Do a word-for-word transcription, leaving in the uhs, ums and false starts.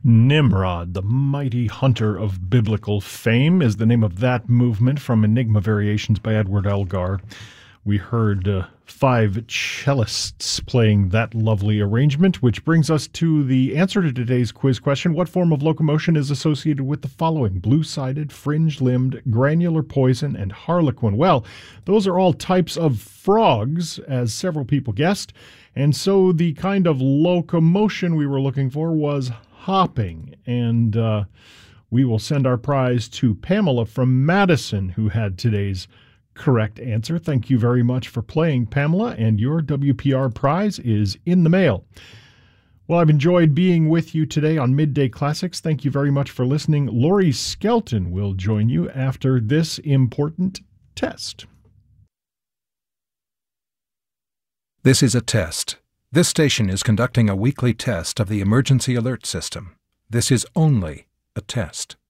Nimrod, the mighty hunter of biblical fame, is the name of that movement from Enigma Variations by Edward Elgar. We heard uh, five cellists playing that lovely arrangement, which brings us to the answer to today's quiz question. What form of locomotion is associated with the following? Blue-sided, fringe-limbed, granular poison, and harlequin. Well, those are all types of frogs, as several people guessed, and so the kind of locomotion we were looking for was hopping, and uh, we will send our prize to Pamela from Madison, who had today's correct answer. Thank you very much for playing, Pamela, and your W P R prize is in the mail. Well, I've enjoyed being with you today on Midday Classics. Thank you very much for listening. Laurie Skelton will join you after this important test. This is a test. This station is conducting a weekly test of the emergency alert system. This is only a test.